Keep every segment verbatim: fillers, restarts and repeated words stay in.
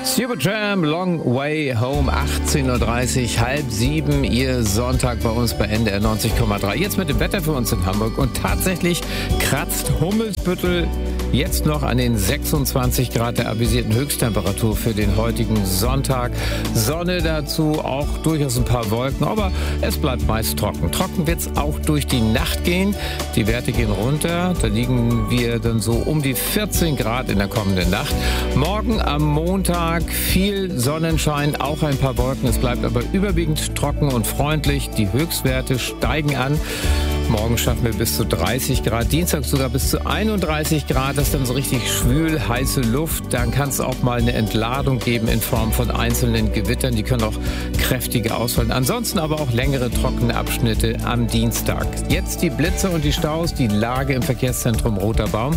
Supertramp, Long Way Home, achtzehn Uhr dreißig, halb sieben, Ihr Sonntag bei uns bei N D R neunzig Komma drei. Jetzt mit dem Wetter für uns in Hamburg und tatsächlich kratzt Hummelsbüttel jetzt noch an den sechsundzwanzig Grad der avisierten Höchsttemperatur für den heutigen Sonntag. Sonne dazu, auch durchaus ein paar Wolken, aber es bleibt meist trocken. Trocken wird es auch durch die Nacht gehen. Die Werte gehen runter, da liegen wir dann so um die vierzehn Grad in der kommenden Nacht. Morgen am Montag viel Sonnenschein, auch ein paar Wolken. Es bleibt aber überwiegend trocken und freundlich. Die Höchstwerte steigen an. Morgen schaffen wir bis zu dreißig Grad, Dienstag sogar bis zu einunddreißig Grad. Das ist dann so richtig schwül, heiße Luft. Dann kann es auch mal eine Entladung geben in Form von einzelnen Gewittern. Die können auch kräftige ausfallen. Ansonsten aber auch längere trockene Abschnitte am Dienstag. Jetzt die Blitze und die Staus, die Lage im Verkehrszentrum Roter Baum.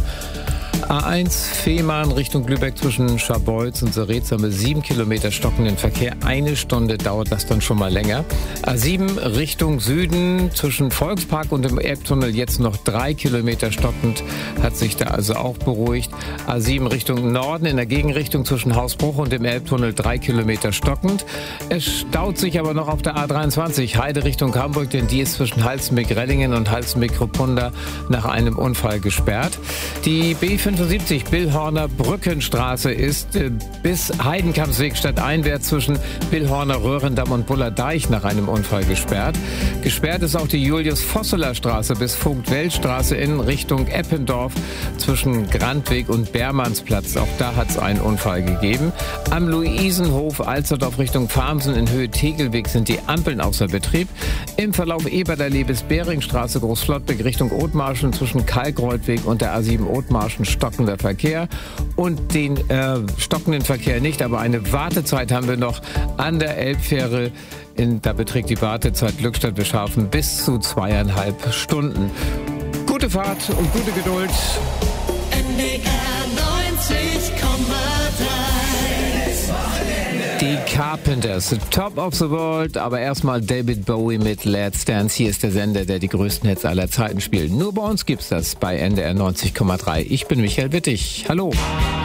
A eins Fehmarn Richtung Lübeck zwischen Scharbeutz und Seretz haben wir sieben Kilometer stockenden Verkehr. Eine Stunde dauert das dann schon mal länger. A sieben Richtung Süden zwischen Volkspark und dem Elbtunnel jetzt noch drei Kilometer stockend. Hat sich da also auch beruhigt. A sieben Richtung Norden in der Gegenrichtung zwischen Hausbruch und dem Elbtunnel drei Kilometer stockend. Es staut sich aber noch auf der A dreiundzwanzig Heide Richtung Hamburg, denn die ist zwischen Halstenbeck-Rellingen und Halstenbeck-Kruppunda nach einem Unfall gesperrt. Die B fünfundsiebzig Billhorner Brückenstraße ist äh, bis Heidenkampsweg stadteinwärts zwischen Billhorner Röhrendamm und Bullerdeich nach einem Unfall gesperrt. Gesperrt ist auch die Julius-Vosseler Straße bis Vogt-Wells-Straße in Richtung Eppendorf zwischen Grandweg und Bermannsplatz. Auch da hat es einen Unfall gegeben. Am Luisenhof Alsterdorf Richtung Farmsen in Höhe Tegelweg sind die Ampeln außer Betrieb. Im Verlauf Ebertallee bis Beringstraße Großflottbeck Richtung Othmarschen zwischen Kalkreuthweg und der A sieben Othmarschen stockender Verkehr und den äh, stockenden Verkehr nicht, aber eine Wartezeit haben wir noch an der Elbfähre. In, da beträgt die Wartezeit Glückstadt-Bischhafen bis zu zweieinhalb Stunden. Gute Fahrt und gute Geduld. N D R neunzig Komma drei. Die Carpenters, Top of the World, aber erstmal David Bowie mit Let's Dance. Hier ist der Sender, der die größten Hits aller Zeiten spielt. Nur bei uns gibt's das bei N D R neunzig Komma drei. Ich bin Michael Wittig. Hallo.